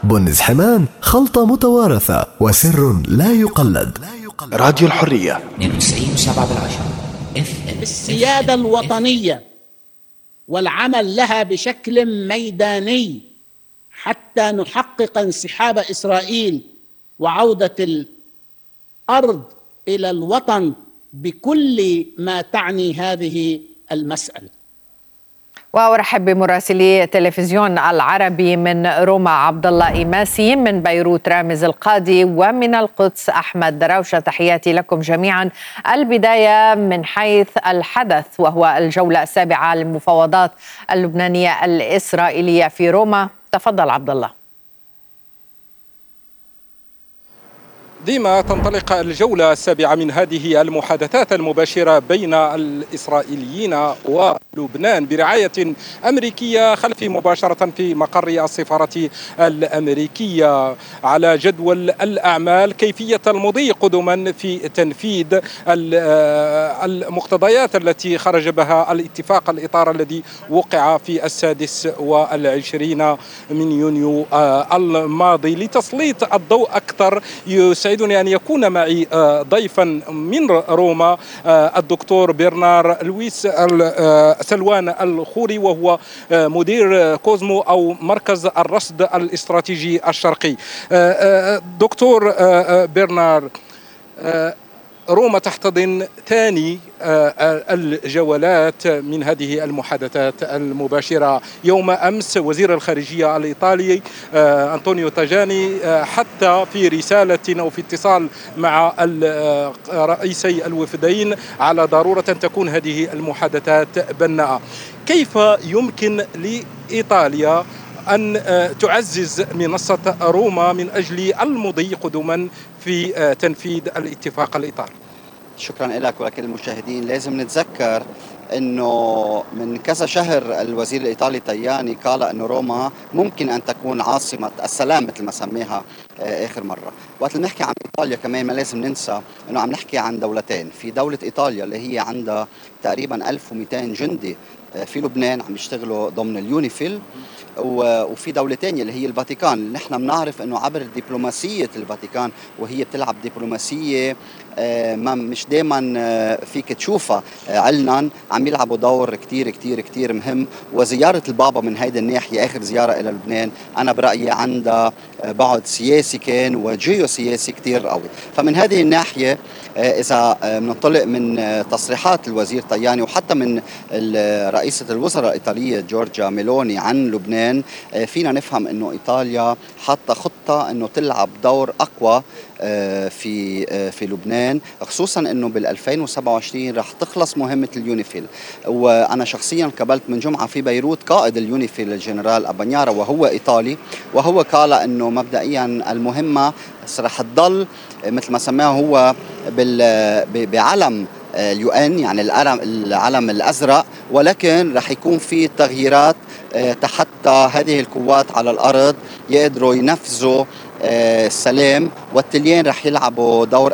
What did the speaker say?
بن زحمان، خلطة متوارثة وسر لا يقلد. راديو الحرية 92.7 السيادة الوطنية والعمل لها بشكل ميداني حتى نحقق انسحاب إسرائيل وعودة الأرض إلى الوطن بكل ما تعني هذه المسألة. وأرحب بمراسلي تلفزيون العربي من روما عبد الله إيماسي، من بيروت رامز القاضي، ومن القدس أحمد دراوشة. تحياتي لكم جميعا. البداية من حيث الحدث، وهو الجولة السابعة للمفاوضات اللبنانية الإسرائيلية في روما. تفضل عبد الله. ديما تنطلق الجولة السابعة من هذه المحادثات المباشرة بين الإسرائيليين ولبنان برعاية أمريكية خلفي مباشرة في مقر السفارة الأمريكية على جدول الأعمال، كيفية المضي قدما في تنفيذ المقتضيات التي خرج بها الاتفاق الإطار الذي وقع في 26 من يونيو الماضي. لتسليط الضوء أكثر يسعدني أن يكون معي ضيفا من روما الدكتور برنار لويس سلوان الخوري، وهو مدير كوزمو أو مركز الرصد الاستراتيجي الشرقي. دكتور برنار، روما تحتضن ثاني الجولات من هذه المحادثات المباشرة. يوم أمس وزير الخارجية الإيطالي أنطونيو تاجاني حتى في رسالة أو في اتصال مع رئيسي الوفدين على ضرورة أن تكون هذه المحادثات بناءة. كيف يمكن لإيطاليا أن تعزز منصة روما من أجل المضي قدما في تنفيذ الاتفاق الإطار؟ شكرا لك ولكل المشاهدين. لازم نتذكر أنه من كذا شهر الوزير الإيطالي تاجاني قال أن روما ممكن أن تكون عاصمة السلام مثل ما سميها آخر مرة. وقت نحكي عن إيطاليا كمان ما لازم ننسى أنه عم نحكي عن دولتين. في دولة إيطاليا اللي هي عندها تقريبا 1200 جندي في لبنان عم يشتغلوا ضمن اليونيفيل، وفي دولة تانية اللي هي الفاتيكان. نحن بنعرف أنه عبر دبلوماسية الفاتيكان، وهي بتلعب دبلوماسية ما مش دايما فيك تشوفها علنا، عم يلعبوا دور كتير كتير كتير مهم. وزيارة البابا من هيدا الناحية آخر زيارة إلى لبنان أنا برأيي عندها بعد سياسي كان وجيو سياسي كتير قوي. فمن هذه الناحية إذا بننطلق من تصريحات الوزير تاجاني وحتى من رئيسة الوزراء الإيطالية جورجيا ميلوني عن لبنان، فينا نفهم أنه إيطاليا حاطة خطة أنه تلعب دور أقوى في لبنان، خصوصا أنه بال2027 رح تخلص مهمة اليونيفيل. وأنا شخصيا قابلت من جمعة في بيروت قائد اليونيفيل الجنرال أبانيارا وهو إيطالي، وهو قال أنه مبدئيا المهمة رح تضل مثل ما سماه هو بعلم اليو ان، يعني العلم الأزرق، ولكن رح يكون في تغييرات حتى هذه القوات على الأرض يقدروا ينفذوا السلام، والتليين رح يلعبوا دور